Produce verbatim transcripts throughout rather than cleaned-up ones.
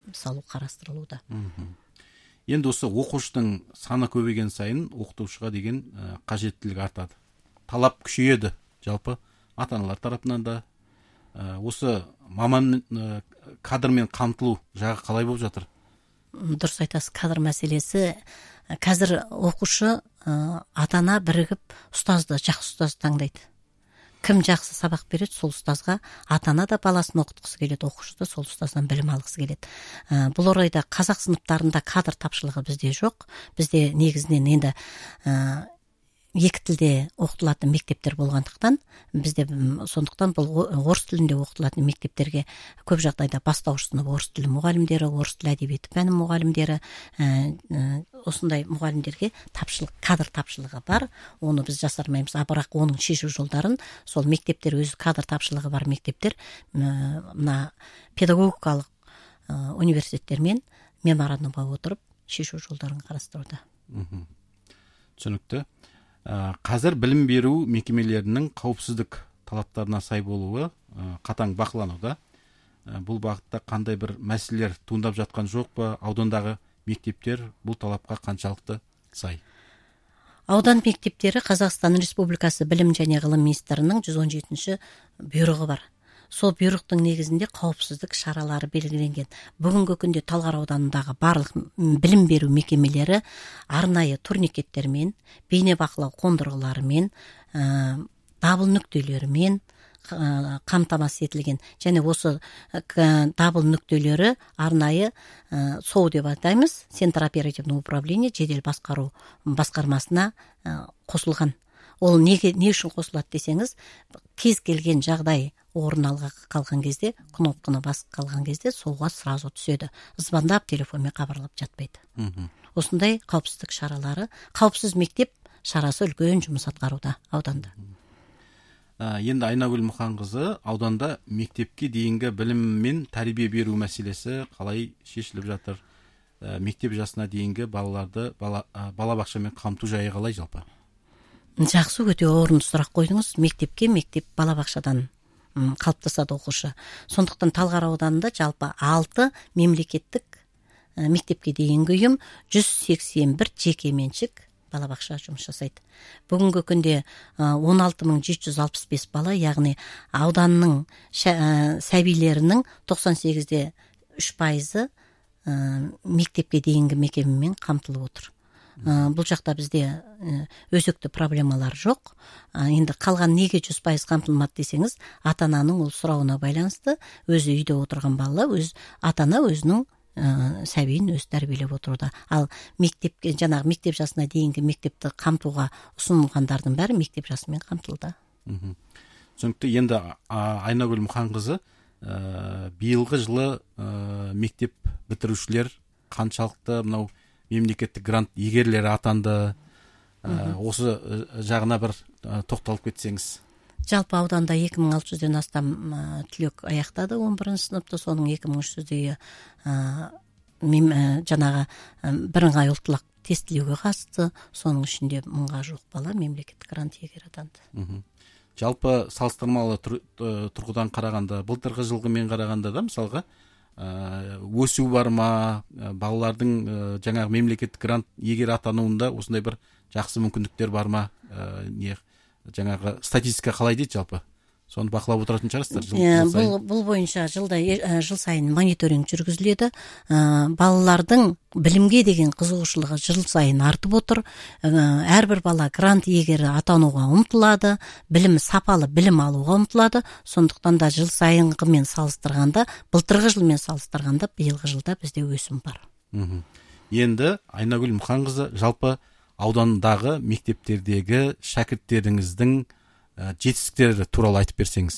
салу қарастырылуда. Енді осы оқушының саны көбейген сайын оқытушыға деген қажеттілік артады. Талап күшейеді жалпы ата-аналар тарапынан да. Осы маман кадрмен қамтылу жағы қалай болып жатыр? Дұрыс айтасыз, кадр мәселесі. Қазір оқушы ата-ана бірігіп ұстазды, жақсы ұстаз таңдайды. Кім жақсы сабақ береді, сол ұстазға ата-ана да баласын оқытқысы келеді, оқушы да сол ұстаздан білім алғысы келеді. Бұл орайда қазақ сыныптарында кадр тапшылығы бізде жоқ. Бізде негізінен енді екі тілде оқытылатын мектептер болғандықтан, бізде сондықтан бұл орыс тілінде оқытылатын мектептерге көп жағдайда бастауыш сынып орыс тілі мұғалімдері, орыс тілі әдебиеті пәні мұғалімдері, осындай мұғалімдерге тапшылық, кадр тапшылығы бар. Оны біз жасармаймыз, бірақ оның шешу жолдарын сол мектептер, өзі кадр тапшылығы бар мектептер мына педагогикалық университеттермен меморандумға отырып шешу жолдарын қарастыруда. Түсінікті. Қазір білім беру мекемелерінің қауіпсіздік талаптарына сай болуы қатаң бақылануда. Бұл бағытта қандай бір мәселелер туындап жатқан жоқ па? Аудандағы мектептер бұл талапқа қаншалықты сай? Аудан мектептері Қазақстан Республикасы білім және ғылым министрінің жүз он жетінші бұйрығы бар. Сол бұйрықтың негізінде қауіпсіздік шаралары белгіленген. Бүгінгі күнде Талғар ауданындағы барлық білім беру мекемелері арнайы турникеттермен, бейне бақылау қондырғыларымен, дабыл нүктелерімен қамтамасыз етілген. Және осы дабыл нүктелері арнайы соу деп атаймыз, Центр оперативного управления жедел басқару басқармасына қосылған. Ол не үшін қосылады десеңіз, кез келген жағдай орын алға қалған кезде, кнопканы басып қалған кезде соуға сразу түседі. Звондап, телефонмен хабарлап жатпайды. Осындай қауіпсіздік шаралары, қауіпсіз мектеп шарасы үлкен жұмыс атқаруда ауданда. Енді Айнагүл Мұханқызы, ауданда мектепке дейінгі білім мен тәрбие беру мәселесі қалай шешіліп жатыр? Мектеп жасына дейінгі балаларды балабақшамен қамту жайы қалай жалпы? Жақсы, өте орынды сұрақ қойдыңыз. Мектепке мектеп балабақшадан қалыптасады оқушы. Сондықтан Талғар ауданында жалпы алты мемлекеттік мектепке дейінгі ұйым, жүз сексен бір жеке меншік балабақша жұмыс жасайды. Бүгінгі күнде он алты мың жеті жүз алпыс бес бала, яғни ауданның сәбилерінің тоқсан сегіз де үш пайызы мектепке дейінгі мекемемен қамтылып отыр. Бұл жақта бізде өзекті проблемалар жоқ. Енді қалған неге жүз пайыз қамтылмады десеңіз, ата-ананың ол сұрауына байланысты, өзі үйде отырған бала, өз ата-ана өзінің сәбиін өз тәрбиелеп отыруда. Ал мектепке, жаңағы мектеп жасына дейінгі мектепті қамтуға ұсынылғандардың бәрі мектеп жасымен қамтылды. Түсінікті. Енді Айнагүл Мұханқызы, биылғы жылы мектеп бітірушілер қаншалықты мынау мемлекеттік грант егерлері атанды? Осы жағына бір тоқталып кетсеңіз. Жалпы ауданда екі мың алты жүзден астам түлек аяқтады он бірінші сыныпты, соның екі мың үш жүздейі жаңағы бірыңғай ұлттық тестілеуге қатысты, соның ішінде мыңға жуық бала мемлекеттік грант иегері атанды. Жалпы салыстырмалы тұрғыдан қарағанда, былтырғы жылғымен қарағанда да мысалға өсу бар ма, балалардың жаңағы мемлекеттік грант егер атануында осындай бір жақсы мүмкіндіктер бар ма, не жаңағы статистика қалай дейді жалпы? Соны бақылап отыратын шығарсыздар жыл сайын. Бұл бойынша жылда жыл сайын мониторинг жүргізіледі. Балалардың білімге деген қызығушылығы жыл сайын артып отыр. Әрбір бала грант иегері атануға ұмтылады, білім сапалы білім алуға ұмтылады. Сондықтан да жыл сайынғымен салыстырғанда, былтырғы жылмен салыстырғанда, биылғы жылда бізде өсім бар. Енді Айнагүл Мұханқызы, жалпы аудандағы мектептердегі шәкірттеріңіздің жетістіктері туралы айтып берсеңіз.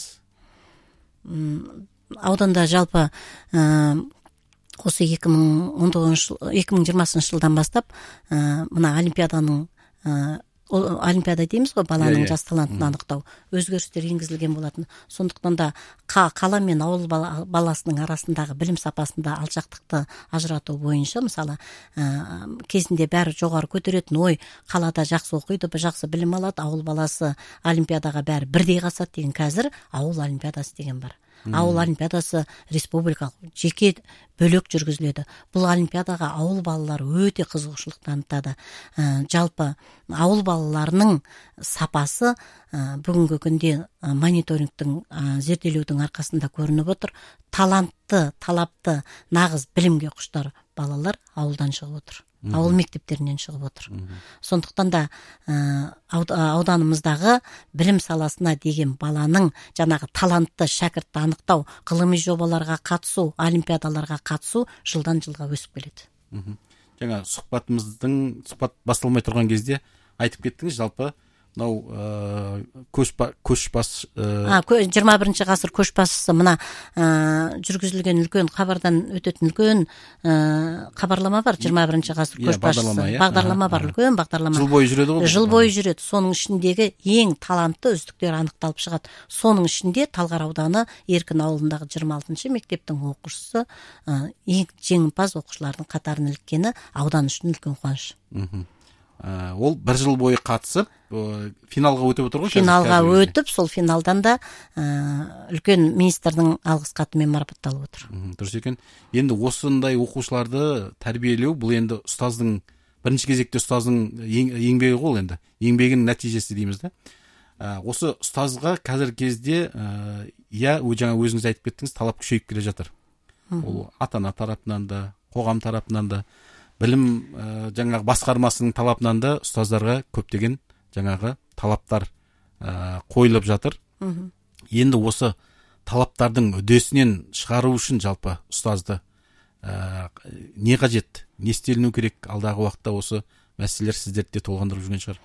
Ауданда жалпы осы екі мың жиырмасыншы жылдан бастап мына олимпиаданың олимпиада дейміз ғой, баланың жас талантын анықтау, өзгерістер енгізілген болатын. Сондықтан да қала мен ауыл баласының арасындағы білім сапасында алшақтықты ажырату бойынша, мысалы, кезінде бәрі жоғары көтеретін, ой, қалада жақсы оқиды, жақсы білім алады, ауыл баласы олимпиадаға бәрі бірдей қатысады деген, қазір ауыл олимпиадасы деген бар. Ауыл олимпиадасы республикалық жеке бөлек жүргізіледі. Бұл олимпиадаға ауыл балалары өте қызығушылық танытады. Ә, жалпы ауыл балаларының сапасы ә, бүгінгі күнде ә, мониторингтің ә, зерделеудің арқасында көрініп отыр. Талантты, талапты, нағыз білімге құштар балалар ауылдан шығып отыр. Ауыл мектептерінен шығып отыр. Сондықтан да ә, ауданымыздағы білім саласына деген баланың жаңағы талантты шәкіртті анықтау, ғылыми жобаларға қатысу, олимпиадаларға қатысу жылдан жылға өсіп келеді. Жаңа сұхбатымыздың сұхбат басталмай тұрған кезде айтып кеттіңіз, жалпы мынау көшбас жиырма бірінші ғасыр көшбасшысы мына жүргізілген үлкен хабардан өтетін үлкен хабарлама бар. жиырма бірінші ғасыр көшбасшысы бағдарлама бар, үлкен бағдарлама. Жыл бойы жүреді ғой? Жыл бойы жүреді. Соның ішіндегі ең талантты үздіктер анықталып шығады. Соның ішінде Талғар ауданы Еркін ауылындағы жиырма алтыншы мектептің оқушысы ең жеңімпаз оқушылардың қатарына іліккені аудан үшін үлкен қуаныш. Ол бір жыл бойы қатысып финалға өтіп отыр ғой? Финалға өтіп, сол финалдан да үлкен министрдің алғыс хатымен марапатталып отыр. Дұрыс екен. Енді осындай оқушыларды тәрбиелеу, бұл енді ұстаздың, бірінші кезекте ұстаздың еңбегі ғой, енді еңбегінің нәтижесі дейміз да. Осы ұстазға қазіргі кезде я жаңа өзіңіз айтып кеттіңіз, талап күшейіп келе жатыр. Ол ата-ана тарапынан да, қоғам тарапынан да, білім жаңағы басқармасының талапынан да ұстаздарға көптеген жаңағы талаптар қойылып жатыр. Енді осы талаптардың үдесінен шығару үшін жалпы ұстазды не қажет, не істеліну керек, алдағы уақытта осы мәселелер сіздерді де толғандырып жүрген шығар?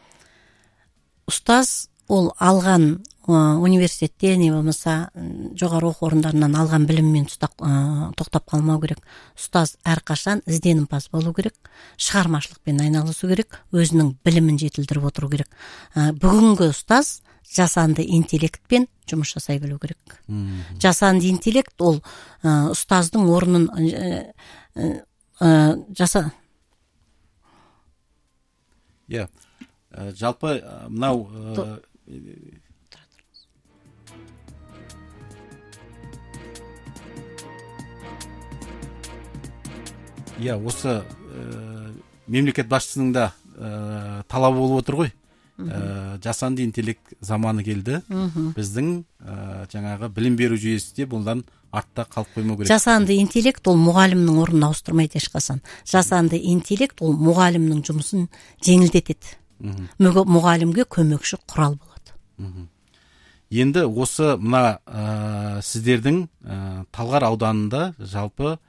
Ұстаз ол алған университетте не болмаса жоғары оқу орындарынан алған біліммен тоқтап қалмау керек. Ұстаз әрқашан ізденімпаз болу керек, шығармашылықпен айналысу керек, өзінің білімін жетілдіріп отыру керек. Бүгінгі ұстаз жасанды интеллектпен жұмыс жасай білу керек. Жасанды интеллект ол ұстаздың орнын жаса. Иә, жалпы мынау Иә, осы мемлекет басшысының да талабы болып отыр ғой. Жасанды интеллект заманы келді. Біздің жаңағы білім беру жүйесі де бұндан артта қалып қоймау керек. Жасанды интеллект ол мұғалімнің орнын ауыстырмайды ешқашан. Жасанды интеллект ол мұғалімнің жұмысын жеңілдетеді. Мұғалімге көмекші құрал болады. Енді осы мына сіздердің Талғар ауданында жалпы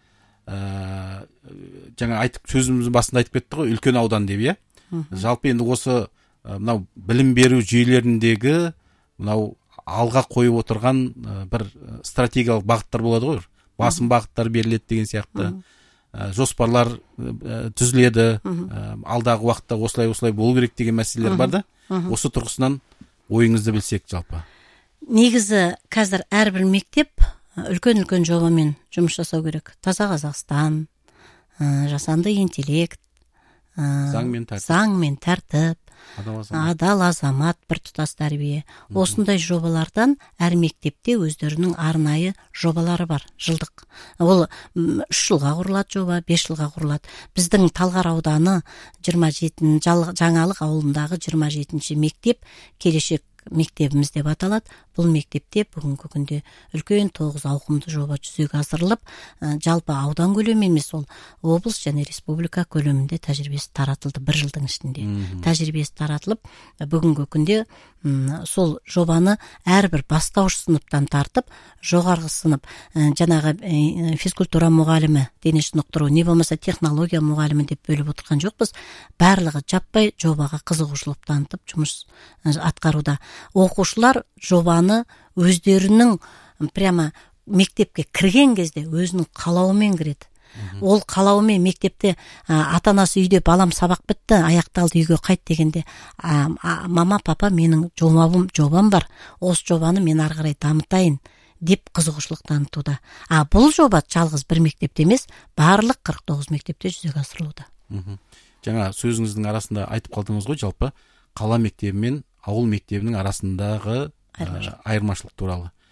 жаңа айтып, сөзіміздің басында айтып кетті ғой, үлкен аудан деп, иә? Жалпы енді осы мынау білім беру жүйелеріндегі мынау алға қойып отырған бір стратегиялық бағыттар болады ғой, басым бағыттар беріледі деген сияқты, жоспарлар түзіледі, алдағы уақытта осылай-осылай болу керек деген мәселелер бар да. Осы тұрғысынан ойыңызды білсек жалпы. Негізі қазір әрбір мектеп үлкен-үлкен жобамен жұмыс жасау керек. Таза Қазақстан, жасанды интеллект, заң мен тәртіп, заң мен тәртіп, адал азамат, біртұтас тәрбие. Осындай жобалардан әр мектепте өздерінің арнайы жобалары бар, жылдық. Ол үш жылға құрылады жоба, бес жылға құрылады. Біздің Талғар ауданы жиырма жетінші Жаңалық ауылындағы жиырма жетінші мектеп келешек мектебіміз деп аталады. Бұл мектепте бүгінгі күнде үлкен тоғыз ауқымды жоба жүзеге асырылып, жалпы аудан көлемі емес, ол облыс және республика көлемінде тәжірибесі таратылды бір жылдың ішінде. Тәжірибесі таратылып, бүгінгі күнде сол жобаны әрбір бастауыш сыныптан тартып, жоғарғы сынып, жаңағы физкультура мұғалімі, дене шынықтыру, не болмаса технология мұғалімі деп бөліп отырған жоқпыз. Барлығы жаппай жобаға қызығушылық танытып жұмыс атқаруда. Оқушылар жобаны өздерінің прямо мектепке кірген кезде өзінің қалауымен кіреді. Ол қалауымен мектепте ата-анасы үйде балам сабақ бітті, аяқталды, үйге қайт дегенде, мама, папа, менің жобам, жобам бар, осы жобаны мен ары қарай дамытайын деп қызығушылық танытуда. А бұл жоба жалғыз бір мектепте емес, барлық қырық тоғыз мектепте жүзеге асырылуда. Жаңа сөзіңіздің арасында айтып қалдыңыз ғой, жалпы қала мектебі мен ауыл мектебінің арасындағы айырмашылық туралы.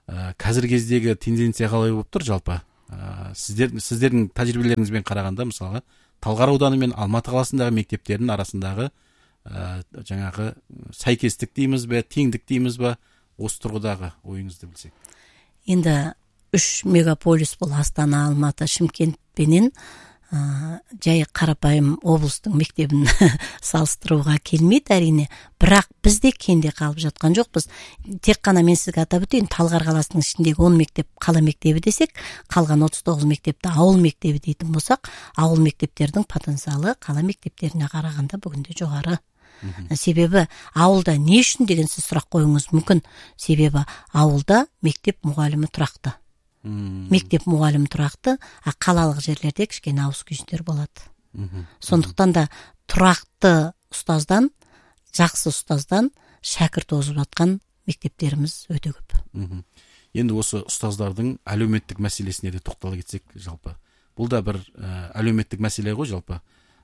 ә, қазіргі кездегі тенденция қалай болып тұр жалпы? Ә, сіздер, сіздердің тәжірибелеріңізбен қарағанда, мысалға, Талғар ауданы мен Алматы қаласындағы мектептердің арасындағы ә, жаңағы сәйкестік дейміз бе, теңдік дейміз бе, осы тұрғыдағы ойыңызды білсек. Енді үш мегаполис бұл Астана, Алматы, Шымкент пенен ә, жай қарапайым облыстың мектебін салыстыруға келмейді әрине, бірақ бізде кенде қалып жатқан жоқпыз. Тек қана мен сізге атап өтейін, Талғар қаласының ішіндегі он мектеп қала мектебі десек, қалған отыз тоғыз мектепті ауыл мектебі дейтін болсақ, ауыл мектептердің потенциалы қала мектептеріне қарағанда бүгінде жоғары. Себебі ауылда не үшін деген сіз сұрақ қойыңыз мүмкін. Себебі ауылда мектеп мұғалімі тұрақты. Мектеп мұғалім тұрақты, а қалалық жерлерде кішкене ауыс күйістер болады. Сондықтан да тұрақты ұстаздан, жақсы ұстаздан шәкірт озып жатқан мектептеріміз өте көп. Енді осы ұстаздардың әлеуметтік мәселесіне де тоқтала кетсек жалпы. Бұл да бір әлеуметтік мәселе ғой жалпы.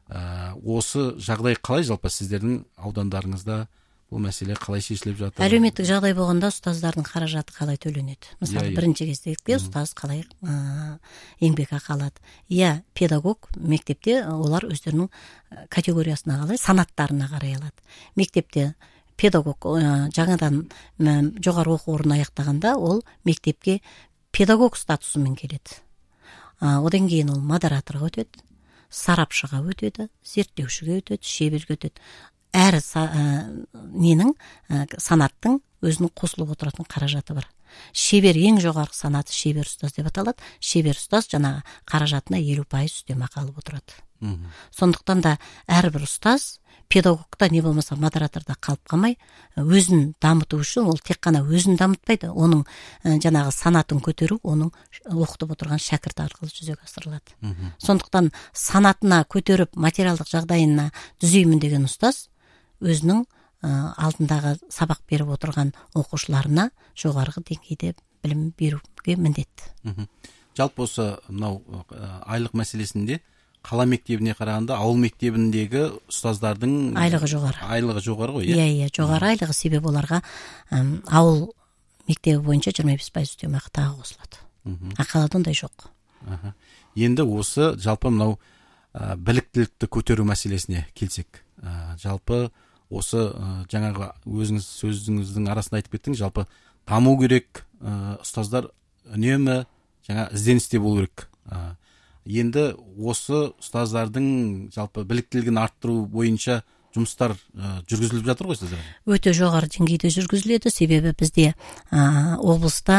Осы жағдай қалай жалпы сіздердің аудандарыңызда? Бұл мәселе қалай шешіліп жатыр? Әлеуметтік жағдай болғанда ұстаздардың қаражаты қалай төленеді? Мысалы, бірінші кезекте ұстаз қалай еңбекақы алады? Иә, педагог мектепте олар өздерінің категориясына қалай, санаттарына қарай алады. Мектепте педагог жаңадан жоғары оқу орнын аяқтағанда ол мектепке педагог статусымен келеді. Одан кейін ол модераторға өтеді, сарапшыға өтеді, зерттеушіге өтеді, шеберге өтеді. Әр ненің санаттың өзінің қосылып отыратын қаражаты бар. Шебер ең жоғарғы санаты шебер ұстаз деп аталады. Шебер ұстаз жаңағы қаражатына елу пайыз үстемақы алып отырады. Сондықтан да әрбір ұстаз педагогта не болмаса модераторда қалып қалмай, өзін дамыту үшін ол тек қана өзін дамытпайды, оның жаңағы санатын көтеру, оның оқытып отырған шәкірт арқылы жүзеге асырылады. Сондықтан санатына көтеріп материалдық жағдайына түзеймін деген ұстаз өзінің алдындағы сабақ беріп отырған оқушыларына жоғарғы деңгейде білім беруге міндетті. Жалпы осы мынау айлық мәселесінде қала мектебіне қарағанда ауыл мектебіндегі ұстаздардың айлығы жоғары. Айлығы жоғары ғой, иә? Иә, иә, жоғары айлығы, себебі оларға ауыл мектебі бойынша жиырма бес пайыз үстемақы тағы қосылады. А қалада ондай жоқ. Енді осы жалпы мынау біліктілікті көтеру мәселесіне келсек, жалпы осы жаңағы өзіңіз сөзіңіздің арасында айтып кеттіңіз, жалпы даму керек, ұстаздар үнемі жаңа ізденісте болу керек. Енді осы ұстаздардың жалпы біліктілігін арттыру бойынша жұмыстар жүргізіліп жатыр ғой сіздер? Өте жоғары деңгейде жүргізіледі, себебі бізде облыста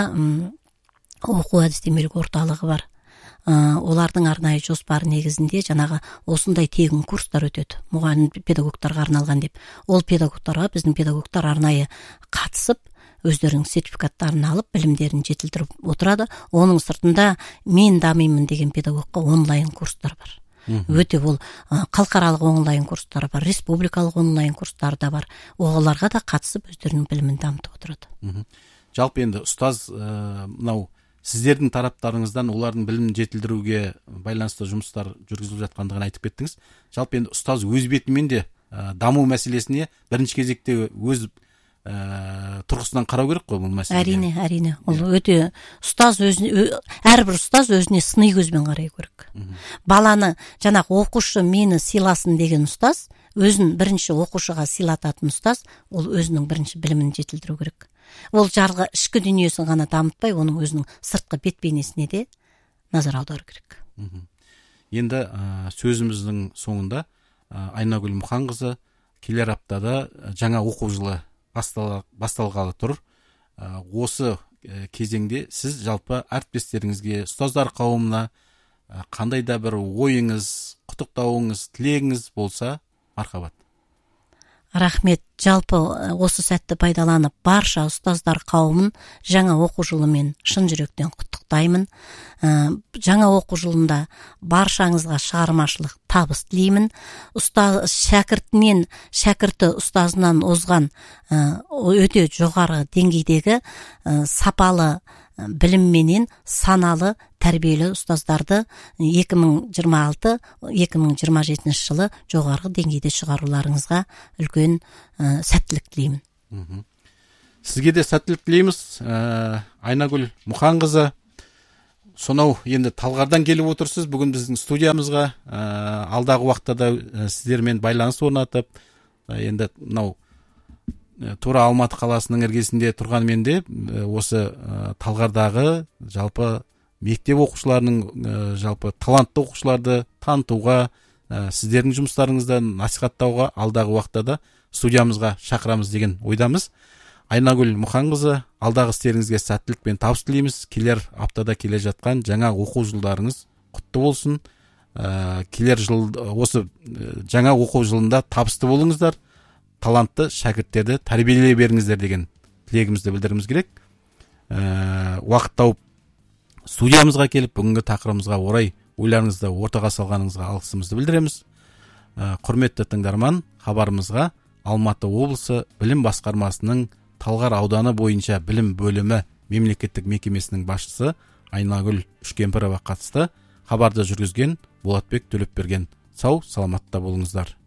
оқу әдістемелік орталығы бар. Олардың арнайы жоспары негізінде жаңағы осындай тегін курстар өтеді, мұғалім педагогтарға арналған деп. Ол педагогтарға біздің педагогтар арнайы қатысып, өздерінің сертификаттарын алып, білімдерін жетілдіріп отырады. Оның сыртында мен дамимын деген педагогқа онлайн курстар бар. Өте ол халықаралық онлайн курстар бар, республикалық онлайн курстар да бар. Оларға да қатысып өздерінің білімін дамытып отырады. Жалпы енді ұстаз мынау сіздердің тараптарыңыздан олардың білімін жетілдіруге байланысты жұмыстар жүргізіліп жатқандығын айтып кеттіңіз. Жалпы енді ұстаз өз бетімен де даму мәселесіне бірінші кезекте өз тұрғысынан қарау керек қой бұл мәселеге. Әрине, әрине. Ол өте ұстаз өзіне, әрбір ұстаз өзіне сыни көзбен қарай керек. Баланы жаңағы оқушы мені сыйласын деген ұстаз, өзін бірінші оқушыға сыйлататын ұстаз, ол өзінің бірінші білімін жетілдіру керек. Ол жарғы ішкі дүниесін ғана дамытпай, оның өзінің сыртқы бет бейнесіне де назар аудару керек. Енді сөзіміздің соңында Айнагүл Мұханқызы, келер аптада жаңа оқу жылы басталғалы тұр. Осы кезеңде сіз жалпы әріптестеріңізге, ұстаздар қауымына қандай да бір ойыңыз, құттықтауыңыз, тілегіңіз болса, мархабат. Рахмет. Жалпы осы сәтті пайдаланып барша ұстаздар қауымын жаңа оқу жылымен шын жүректен құттықтаймын. Жаңа оқу жылында баршаңызға шығармашылық табыс тілеймін. Ұстаз шәкіртінен, шәкірті ұстазынан озған өте жоғары деңгейдегі сапалы білімменен саналы тәрбиелі ұстаздарды екі мың жиырма алты екі мың жиырма жетінші жылы жоғарғы деңгейде шығаруларыңызға үлкен сәттілік тілеймін. Сізге де сәттілік тілейміз. Ә, Айнагүл Мұханқызы, сонау енді Талғардан келіп отырсыз бүгін біздің студиямызға. Ә, алдағы уақытта да ә, сіздермен байланыс орнатып, ә, енді мынау ә, тура Алматы қаласының іргесінде тұрғанмен де ә, осы ә, Талғардағы жалпы мектеп оқушыларының ә, жалпы талантты оқушыларды танытуға, ә, сіздердің жұмыстарыңызды насихаттауға алдағы уақытта да студиямызға шақырамыз деген ойдамыз. Айнагүл Мұханқызы, алдағы істеріңізге сәттілік пен табыс тілейміз. Келер аптада келе жатқан жаңа оқу жылдарыңыз құтты болсын. Ә, келер жыл осы жаңа оқу жылында табысты болыңыздар. Талантты шәкірттерді тәрбиелей беріңіздер деген тілегімізді білдіріміз керек. Ә, уақыт тауып студиямызға келіп бүгінгі тақырыбымызға орай ойларыңызды ортаға салғаныңызға алғысымызды білдіреміз. Ә, құрметті тыңдарман, хабарымызға Алматы облысы білім басқармасының Талғар ауданы бойынша білім бөлімі мемлекеттік мекемесінің басшысы Айнагүл Үшкемпірова қатысты. Хабарды жүргізген Болатбек Төлепберген. Сау, саламатта болыңыздар.